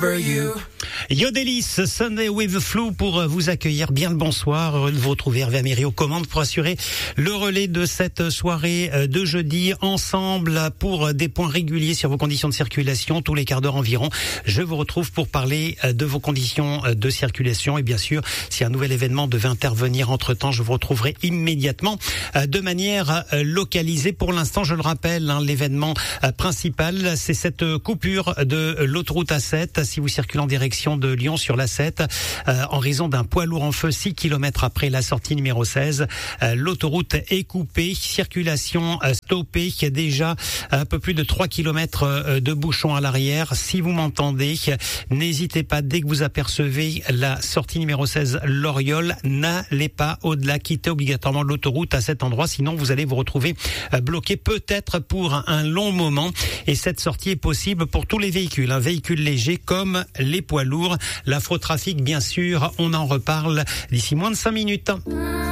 Yodelis, Sunday with the Flu pour vous accueillir. Bien le bonsoir. Heureux de vous retrouver. Hervé Améry aux commandes pour assurer le relais de cette soirée de jeudi ensemble pour des points réguliers sur vos conditions de circulation tous les quarts d'heure environ. Je vous retrouve pour parler de vos conditions de circulation et bien sûr, si un nouvel événement devait intervenir entre-temps, je vous retrouverai immédiatement de manière localisée. Pour l'instant, je le rappelle, l'événement principal, c'est cette coupure de l'autoroute A7 si vous circulez en direction de Lyon sur l'A7 en raison d'un poids lourd en feu 6 km après la sortie numéro 16. L'autoroute est coupée, circulation stoppée, il y a déjà un peu plus de 3 km de bouchons à l'arrière. Si vous m'entendez, n'hésitez pas, dès que vous apercevez la sortie numéro 16 Loriol, n'allez pas au-delà, quittez obligatoirement l'autoroute à cet endroit, sinon vous allez vous retrouver bloqué peut-être pour un long moment. Et cette sortie est possible pour tous les véhicules, véhicules légers comme les poids lourds. L'afro-trafic, bien sûr, on en reparle d'ici moins de 5 minutes.